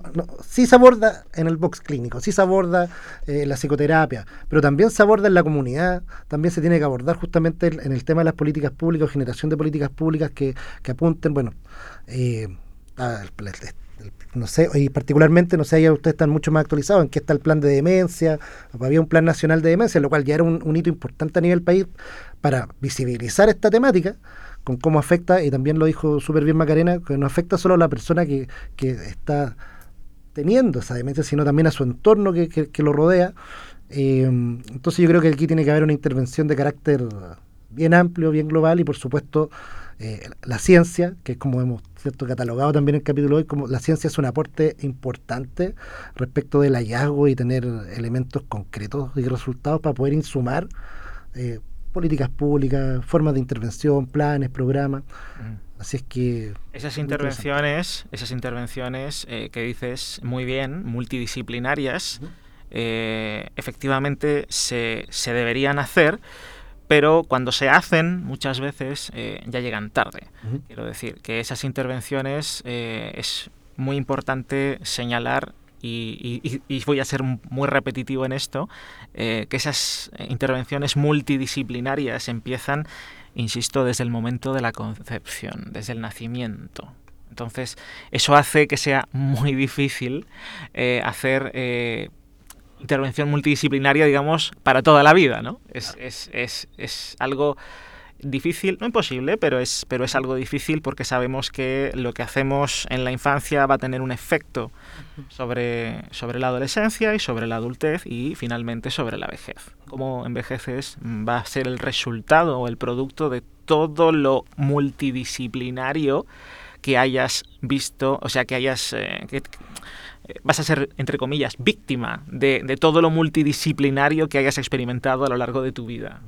sí se aborda en el box clínico, sí se aborda la psicoterapia, pero también se aborda en la comunidad, también se tiene que abordar justamente en el tema de las políticas públicas, generación de políticas públicas que apunten, bueno, no sé, y particularmente, no sé, ya ustedes están mucho más actualizados en qué está el plan de demencia, había un plan nacional de demencia, lo cual ya era un hito importante a nivel país para visibilizar esta temática, con cómo afecta, y también lo dijo súper bien Macarena, que no afecta solo a la persona que está teniendo esa demencia, sino también a su entorno que lo rodea. Entonces yo creo que aquí tiene que haber una intervención de carácter bien amplio, bien global, y por supuesto la ciencia, que es como hemos catalogado también en el capítulo de hoy, como la ciencia es un aporte importante respecto del hallazgo y tener elementos concretos y resultados para poder insumar políticas públicas, formas de intervención, planes, programas. Así es que esas intervenciones que dices muy bien, multidisciplinarias, efectivamente se deberían hacer, pero cuando se hacen muchas veces ya llegan tarde. Quiero decir que esas intervenciones es muy importante señalar, y voy a ser muy repetitivo en esto, que esas intervenciones multidisciplinarias empiezan, insisto, desde el momento de la concepción, desde el nacimiento. Entonces, eso hace que sea muy difícil hacer intervención multidisciplinaria, digamos, para toda la vida, ¿no? Es algo difícil, no imposible, pero es algo difícil, porque sabemos que lo que hacemos en la infancia va a tener un efecto sobre la adolescencia y sobre la adultez y finalmente sobre la vejez. Cómo envejeces va a ser el resultado o el producto de todo lo multidisciplinario que hayas visto, o sea, que hayas... vas a ser, entre comillas, víctima de todo lo multidisciplinario que hayas experimentado a lo largo de tu vida.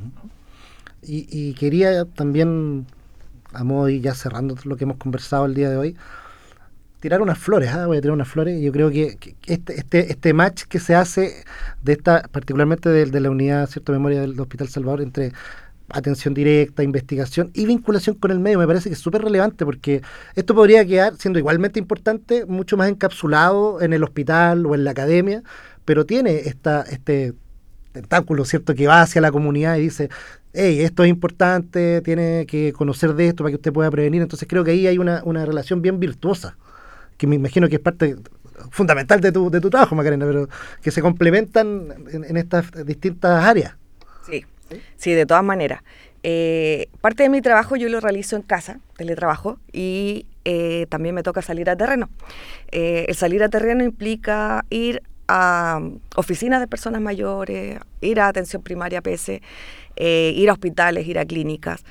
Y quería también, a modo y ya cerrando lo que hemos conversado el día de hoy, tirar unas flores. Voy a tirar unas flores. Yo creo que este match que se hace de esta, particularmente de la unidad, cierto, memoria del Hospital Salvador, entre atención directa, investigación y vinculación con el medio, me parece que es súper relevante, porque esto podría quedar siendo igualmente importante, mucho más encapsulado en el hospital o en la academia, pero tiene este tentáculo, ¿cierto?, que va hacia la comunidad y dice, hey, esto es importante, tiene que conocer de esto para que usted pueda prevenir. Entonces creo que ahí hay una relación bien virtuosa, que me imagino que es parte fundamental de tu trabajo, Macarena, pero que se complementan en estas distintas áreas. Sí, de todas maneras. Parte de mi trabajo yo lo realizo en casa, teletrabajo, y también me toca salir a terreno. El salir a terreno implica ir a oficinas de personas mayores, ir a atención primaria PS, ir a hospitales, ir a clínicas.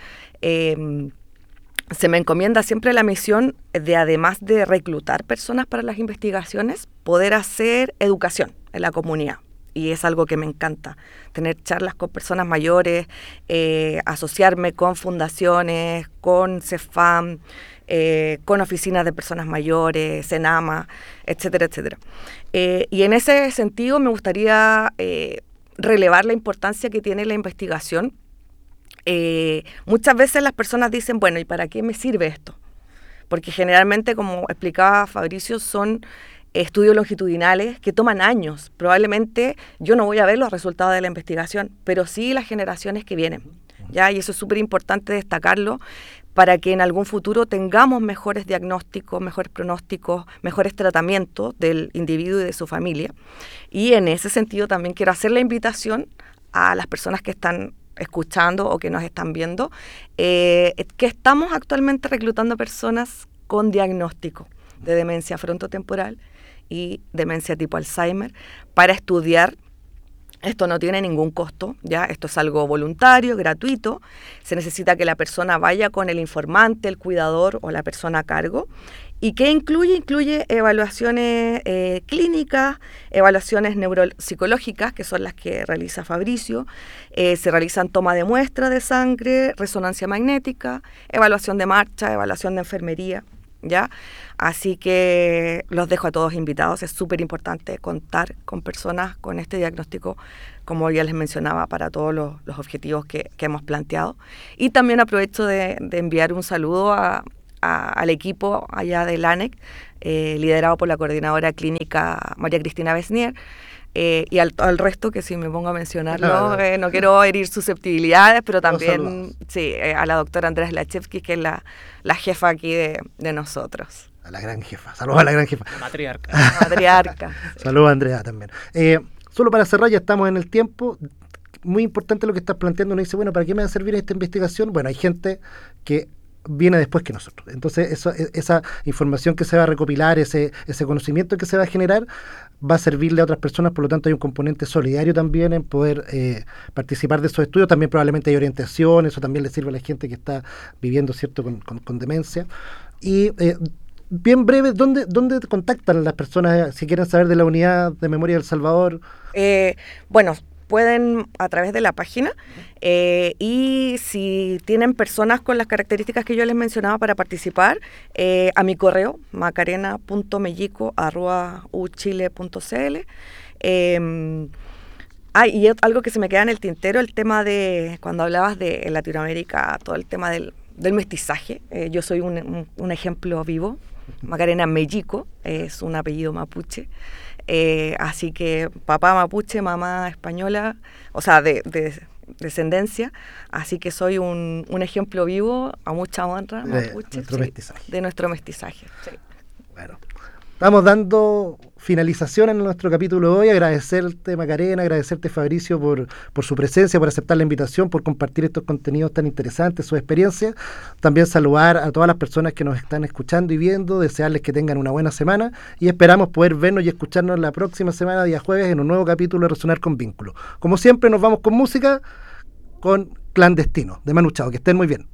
Se me encomienda siempre la misión de, además de reclutar personas para las investigaciones, poder hacer educación en la comunidad. Y es algo que me encanta, tener charlas con personas mayores, asociarme con fundaciones, con CEFAM, con oficinas de personas mayores, CENAMA, etcétera, etcétera. Y en ese sentido me gustaría relevar la importancia que tiene la investigación. Muchas veces las personas dicen, bueno, ¿y para qué me sirve esto? Porque generalmente, como explicaba Fabricio, son estudios longitudinales que toman años. Probablemente yo no voy a ver los resultados de la investigación, pero sí las generaciones que vienen, ¿ya? Y eso es súper importante destacarlo para que en algún futuro tengamos mejores diagnósticos, mejores pronósticos, mejores tratamientos del individuo y de su familia. Y en ese sentido también quiero hacer la invitación a las personas que están escuchando o que nos están viendo, que estamos actualmente reclutando personas con diagnóstico de demencia frontotemporal y demencia tipo Alzheimer para estudiar. Esto no tiene ningún costo, ¿ya? Esto es algo voluntario, gratuito. Se necesita que la persona vaya con el informante, el cuidador o la persona a cargo. ¿Y qué incluye? Incluye evaluaciones clínicas, evaluaciones neuropsicológicas, que son las que realiza Fabricio. Se realizan toma de muestra de sangre, resonancia magnética, evaluación de marcha, evaluación de enfermería, ¿ya? Así que los dejo a todos invitados. Es súper importante contar con personas con este diagnóstico, como ya les mencionaba, para todos los objetivos que hemos planteado. Y también aprovecho de enviar un saludo al equipo allá del ANEC, liderado por la coordinadora clínica María Cristina Besnier. Y al resto, que si me pongo a mencionarlo, no quiero herir susceptibilidades, pero también sí, a la doctora Andrea Slachevsky, que es la jefa aquí de nosotros. A la gran jefa, saludos a la gran jefa. La matriarca. Matriarca. Sí. Saludos a Andrea también. Solo para cerrar, ya estamos en el tiempo. Muy importante lo que estás planteando. Uno dice, bueno, ¿para qué me va a servir esta investigación? Bueno, hay gente que viene después que nosotros. Entonces, esa información que se va a recopilar, ese conocimiento que se va a generar, va a servirle a otras personas. Por lo tanto, hay un componente solidario también en poder participar de esos estudios. También probablemente hay orientación, eso también le sirve a la gente que está viviendo, ¿cierto?, con demencia. Y bien breve, ¿dónde te contactan las personas si quieren saber de la Unidad de Memoria del Salvador? Bueno, pueden a través de la página, y si tienen personas con las características que yo les mencionaba para participar, a mi correo macarena.mellico@uchile.cl. Y algo que se me queda en el tintero, el tema de, cuando hablabas de Latinoamérica, todo el tema del mestizaje. Yo soy un ejemplo vivo. Macarena Mellico es un apellido mapuche. Así que papá mapuche, mamá española, o sea, de descendencia. Así que soy un ejemplo vivo, a mucha honra, mapuche, de nuestro mestizaje. Sí. Bueno, estamos dando finalización en nuestro capítulo de hoy. Agradecerte, Macarena, agradecerte, Fabricio, por su presencia, por aceptar la invitación, por compartir estos contenidos tan interesantes, su experiencia. También saludar a todas las personas que nos están escuchando y viendo, desearles que tengan una buena semana y esperamos poder vernos y escucharnos la próxima semana, día jueves, en un nuevo capítulo de Resonar con Vínculo. Como siempre, nos vamos con música, con Clandestino, de Manu Chao. Que estén muy bien.